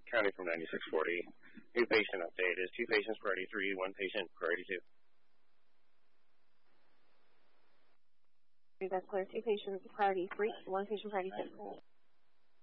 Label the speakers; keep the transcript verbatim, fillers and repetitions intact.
Speaker 1: County from ninety-six forty. New patient update is two patients priority three, one patient priority two.
Speaker 2: That's clear. Two patients priority three, one patient priority two.